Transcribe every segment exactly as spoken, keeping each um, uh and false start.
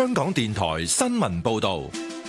香港電台新聞報道。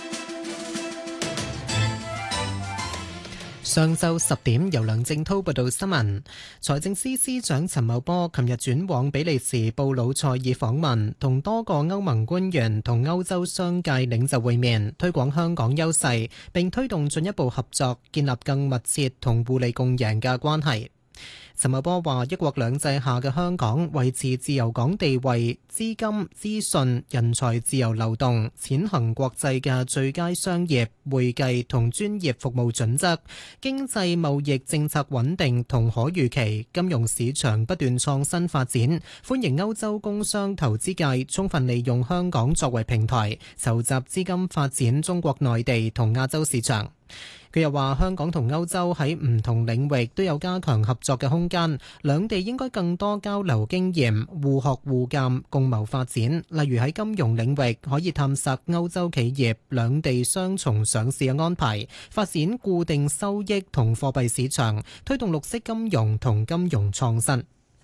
上晝十點，由梁正滔報道新聞。財政司司長陳茂波琴日轉往比利時布魯塞爾訪問，同多個歐盟官員同歐洲商界領袖會面，推廣香港優勢，並推動進一步合作，建立更密切同互利共贏嘅關係。陳茂波話：一國兩制下嘅香港維持自由港地位，資金、資訊、人才自由流動，踐行國際嘅最佳商業、會計同專業服務準則，經濟貿易政策穩定同可預期，金融市場不斷創新發展，歡迎歐洲工商投資界充分利用香港作為平台，籌集資金發展中國內地同亞洲市場。佢又話：香港同歐洲喺唔同領域都有加強合作嘅空間，兩地應該更多交流經驗，互學互鑑，共謀發展。例如喺金融領域，可以探索歐洲企業兩地雙重上市嘅安排，發展固定收益同貨幣市場，推動綠色金融同金融創新。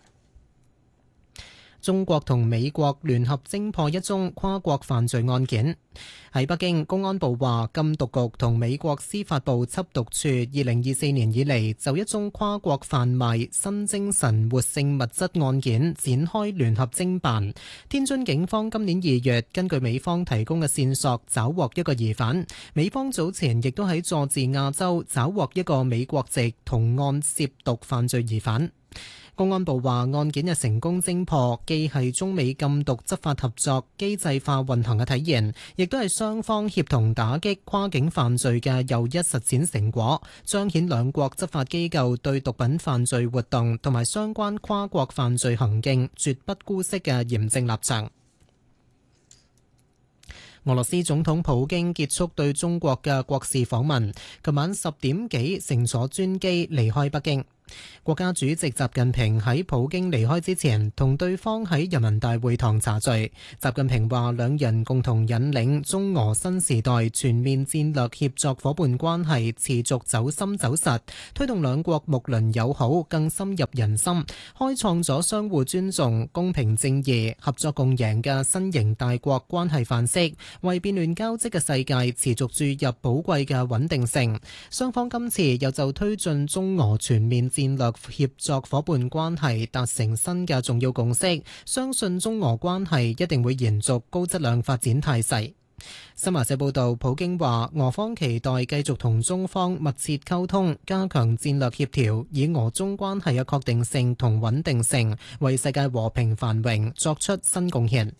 中國同美國聯合偵破一宗跨國犯罪案件。喺北京，公安部話禁毒局同美國司法部緝毒處二零二四年以嚟就一宗跨國販賣新精神活性物質案件展開聯合偵辦。天津警方今年二月根據美方提供嘅線索抓獲一個疑犯，美方早前亦都喺佐治亞州抓獲一個美國籍同案涉毒犯罪疑犯。公安部話案件嘅成功偵破，既係中美禁毒執法合作機制化運行嘅體現，亦都係雙方協同打擊跨境犯罪嘅又一實踐成果，彰顯兩國執法機構對毒品犯罪活動同埋相關跨國犯罪行徑絕不姑息嘅嚴正立場。俄羅斯總統普京結束對中國嘅國事訪問，琴晚十點幾乘坐專機離開北京。國家主席習近平喺普京離開之前，同對方喺人民大會堂茶聚。習近平話，兩人共同引領中俄新時代全面戰略協作夥伴關係持續走深走實，推動兩國睦鄰友好更深入人心，開創咗相互尊重、公平正義、合作共贏嘅新型大國關係範式，為變亂交織嘅世界持續注入寶貴嘅穩定性。雙方今次又就推進中俄全面戰略協作夥伴關係達成新嘅重要共識，相信中俄關係一定會延續高質量發展態勢。新華社報道，普京話俄方期待繼續同中方密切溝通，加強戰略協調，以俄中關係嘅確定性同穩定性，為世界和平繁榮作出新貢獻。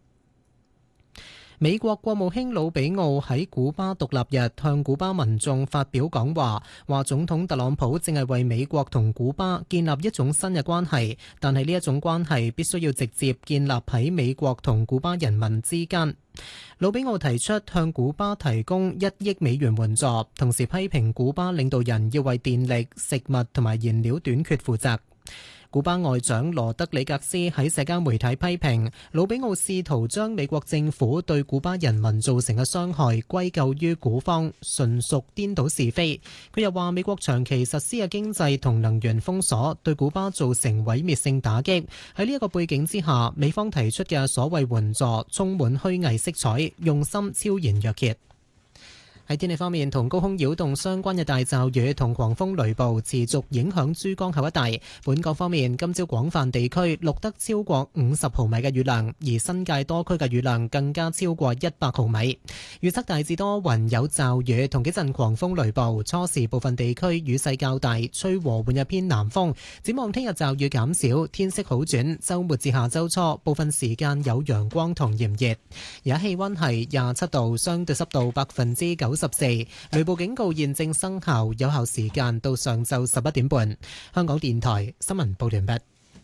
美國國務卿魯比奧喺古巴獨立日向古巴民眾發表講話，話總統特朗普正係為美國同古巴建立一種新嘅關係，但係呢一種關係必須要直接建立喺美國同古巴人民之間。魯比奧提出向古巴提供一億美元援助，同時批評古巴領導人要為電力、食物同埋燃料短缺負責。古巴外長羅德里格斯喺社交媒體批評魯比奧試圖將美國政府對古巴人民造成嘅傷害歸咎於古方，純屬顛倒是非。佢又話美國長期實施嘅經濟同能源封鎖對古巴造成毀滅性打擊。喺呢一個背景之下，美方提出嘅所謂援助充滿虛偽色彩，用心超然若揭。喺天氣方面，同高空擾動相關嘅大驟雨同狂風雷暴持續影響珠江口一帶。本港方面，今朝廣泛地區錄得超過五十毫米嘅雨量，而新界多區嘅雨量更加超過一百毫米。預測大致多雲有驟雨同幾陣狂風雷暴，初時部分地區雨勢較大，吹和緩嘅偏南風。展望聽日驟雨減少，天色好轉，週末至下週初部分時間有陽光同炎熱。而家氣溫係廿七度，相對濕度百分之九十四，雷暴警告現正生效，有效時間到上晝十一點半。香港電台新聞報完畢。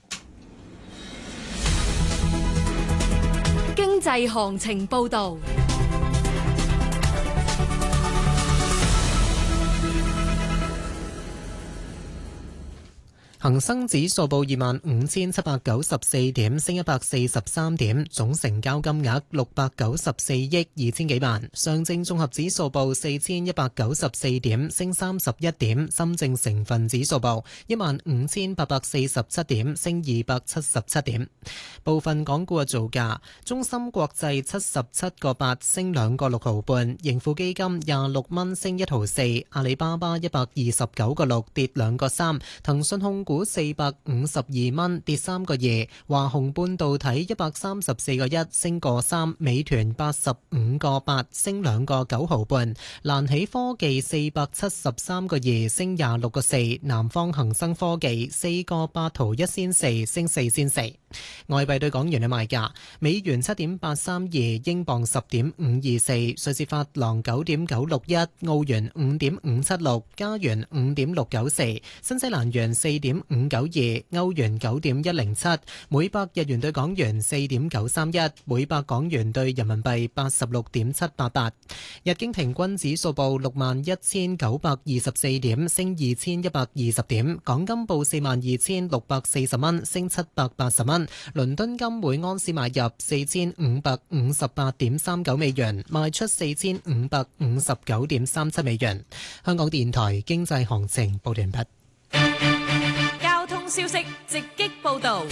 經濟行情報道。 恒生指數報二萬五千七百九十四點，升一百四十三點，總成交金額六百九十四億二千幾萬。上證綜合指數報四千一百九十四點，升三十一點。深證成分指數報一萬五千八百四十七點，升二百七十七點。部分港股嘅造價：中芯國際七十七個八，升兩個六毫半；盈富基金廿六蚊，升一毫四；阿里巴巴一百二十九個六，跌兩個三；騰訊控股股四百五十二蚊，跌三個二；華虹半導體一百三十四個一，升個三；美團八十五個八，升兩個九毫半；蘭喜科技四百七十三個二，升廿六個四；南方恒生科技四個八毫一仙四，升四仙四。外幣對港元嘅賣價：美元七點八三二，英鎊十點五二四，瑞士法郎九點九六一，澳元五點五七六，加元五點六九四，新西蘭元四點五九二，歐元九點一零七，每百日元對港元四點九三一，每百港元對人民幣八十六點七八八。日經平均指數報六萬一千九百二十四點，升二千一百二十點。港金報四萬二千六百四十蚊，升七百八十蚊。倫敦金每盎司買入四千五百五十八點三九美元，賣出四千五百五十九點三七美元。香港電台經濟行情報完畢。 交通消息直擊報道。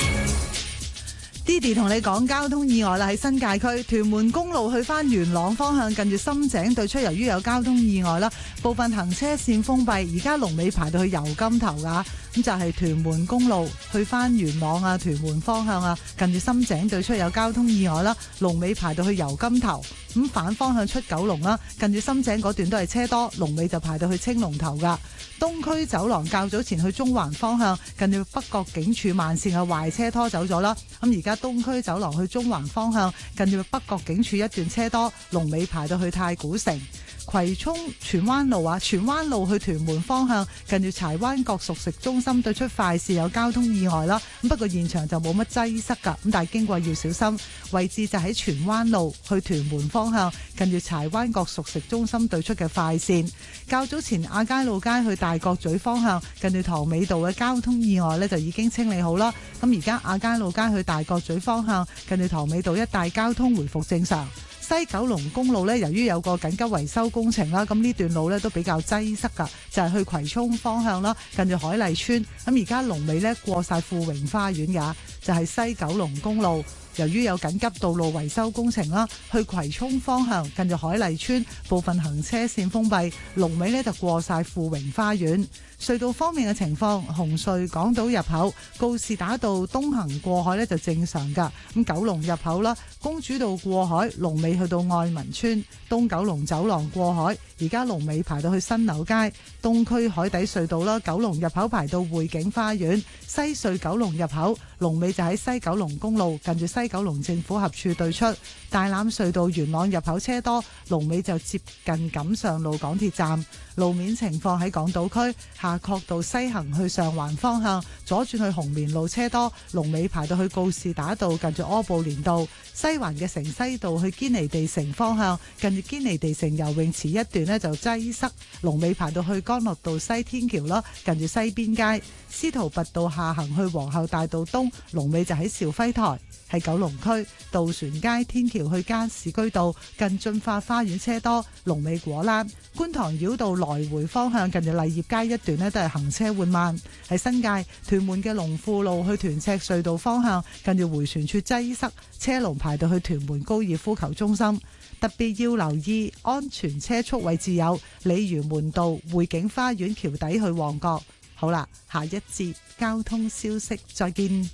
Didi 同你講交通意外啦，喺新界區屯門公路去返元朗方向，近住深井對出，由於有交通意外啦，部分行車線封閉，而家龍尾排到去油柑頭噶。咁就係屯門公路去返元朗啊，屯門方向啊，近住深井對出有交通意外啦，龍尾排到去油柑頭。咁反方向出九龍啦，近住深井嗰段都係車多，龍尾就排到去青龍頭噶。東區走廊較早前去中環方向，近住北角警署慢線嘅壞車拖走咗啦。咁而家東區走廊去中環方向，近住北角警署一段車多，龍尾排到去太古城。葵涌荃灣路啊，荃灣路去屯門方向，近住柴灣角熟食中心對出快線有交通意外啦。咁不過現場就冇乜擠塞噶，咁但係經過要小心。位置就喺荃灣路去屯門方向，近住柴灣角熟食中心對出嘅快線。較早前亞皆老街去大角咀方向，近住塘尾道嘅交通意外呢就已經清理好啦。咁而家亞皆老街去大角咀方向，近住塘尾道一帶交通回復正常。西九龍公路呢，由於有個緊急維修工程啦，咁呢段路呢都比較擠塞噶，就係去葵涌方向啦，近住海麗村。咁而家龍尾呢過晒富榮花園噶，就係西九龍公路。由於有緊急道路維修工程啦，去葵涌方向近住海麗村部分行車線封閉，龍尾呢就過晒富榮花園。隧道方面嘅情況，紅隧港島入口告士打道東行過海呢就正常噶，咁九龍入口啦，公主道過海龍尾去到愛民村，東九龍走廊過海，而家龍尾排到去新柳街。東區海底隧道啦，九龍入口排到匯景花園，西隧九龍入口龍尾就喺西九龍公路近住西九龍政府合署對出。大欖隧道元朗入口車多，龍尾就接近錦上路港鐵站。路面情況喺港島區夏慤道西行去上環方向，左轉去紅棉路車多，龍尾排到去告士打道近住柯布連道。西環嘅城西道去堅尼地城方向，近住堅尼地城游泳池一段呢就擠塞，龍尾排到去干諾道西天橋啦，近住西邊街。司徒拔道下行去皇后大道東，龍尾就喺肇輝台。喺九龍區渡船街天橋去加士居道近駿發花園車多，龍尾果欄。觀塘繞道來回方向近住勵業街一段呢都係行車緩慢。喺新界屯門嘅龍富路去屯赤隧道方向，近住迴旋處擠塞，車龍排到去屯門高爾夫球中心。特別要留意安全車速位置有鯉魚門道匯景花園橋底去旺角。好啦，下一節交通消息再見。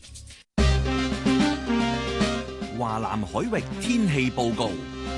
華南海域天氣報告。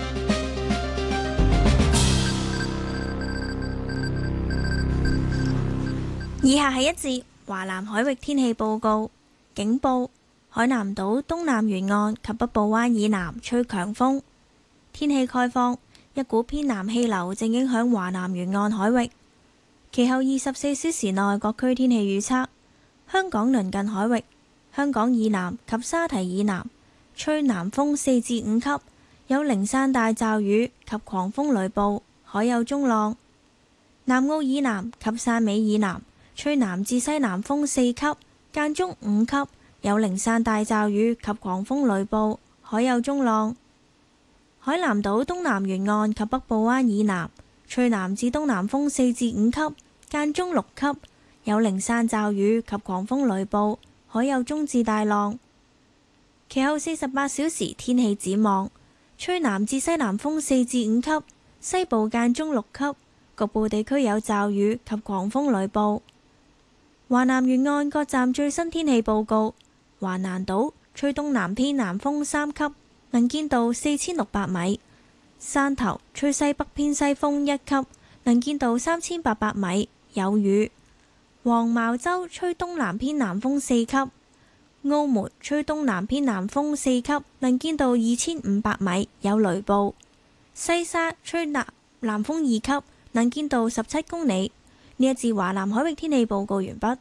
以下係一節華南海域天氣報告。警報：海南島東南沿岸及北部灣以南吹強風。天氣概況：一股偏南氣流正影響華南沿岸海域。其後二十四小時內各區天氣預測：香港鄰近海域、香港以南及沙堤以南吹南風四至五級，有零散大驟雨及狂風雷暴，海有中浪。南澳以南及汕尾以南吹南至西南風四級， 間中五級，有零散大驟雨及狂風雷暴，海有中浪。海南島東南沿岸及北部灣以南吹南至東南風四至五級，間中六級，有零散驟雨及狂風雷暴，海有中至大浪。其後四十八小時天氣展望，吹南至西南風四至五級，西部間中六級，局部地區有驟雨及狂風雷暴。華南沿岸各站最新天氣報告：華南島吹東南偏南風三級，能見度四千六百米；汕頭吹西北偏西風一級，能見度三千八百米，有雨；黃茅洲吹東南偏南風四級；澳門吹東南偏南風四級，能見度二千五百米，有雷暴；西沙吹南南風二級，能見度十七公里。呢一節華南海域天氣報告完畢。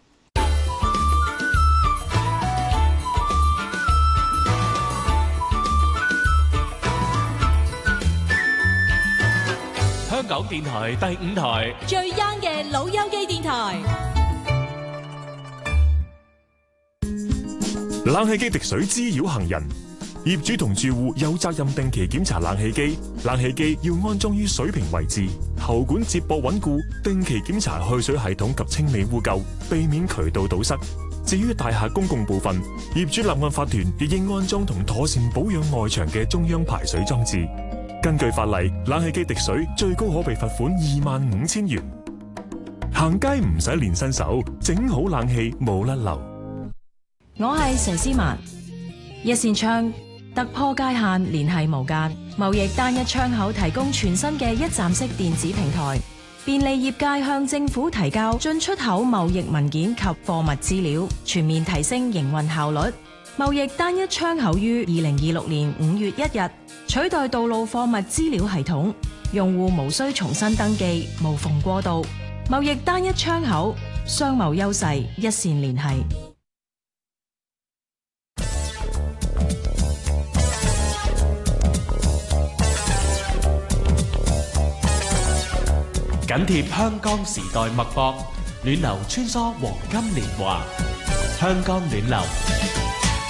香港電台第五台最 young 嘅老友記電台。 冷氣機滴水滋擾行人，業主同住戶有責任定期檢查冷氣機。冷氣機要安裝於水平位置，喉管接駁穩固，定期檢查去水系統及清理污垢，避免渠道堵塞。至於大廈公共部分，業主立案法團亦應安裝同妥善保養外牆嘅中央排水裝置。根據法例，冷氣機滴水最高可被罰款二萬五千元。行街唔使練新手，整好冷氣冇甩漏。 我係佘詩曼，一扇窗突破界限，聯繫無間。貿易單一窗口提供全新嘅一站式電子平台，便利業界向政府提交進出口貿易文件及貨物資料，全面提升營運效率。貿易單一窗口於二零二六年五月一日取代道路貨物資料系統，用戶無需重新登記，無縫過渡。貿易單一窗口，商貿優勢一線聯繫。 緊貼香港時代脈搏，暖流穿梭黃金年華，香港暖流。